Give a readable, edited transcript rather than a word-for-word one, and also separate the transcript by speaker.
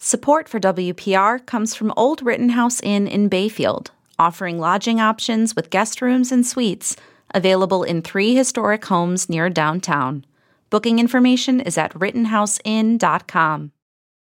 Speaker 1: Support for WPR comes from Old Rittenhouse Inn in Bayfield, offering lodging options with guest rooms and suites, available in 3 historic homes near downtown. Booking information is at rittenhouseinn.com.